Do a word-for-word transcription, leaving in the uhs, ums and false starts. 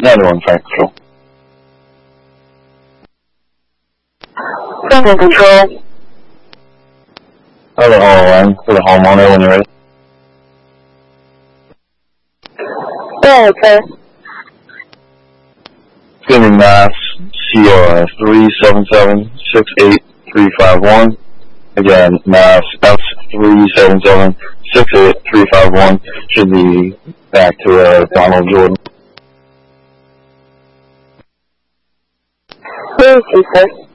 ninety-one Frank Control. Franklin Control. Hello, line for the homeowner when you're ready. Go ahead, sir. It's going to be Mass C O S three seven seven six eight three five one. Again, Mass S three seven seven six eight three five one. Should be back to uh, Donald Jordan. Where is he, sir?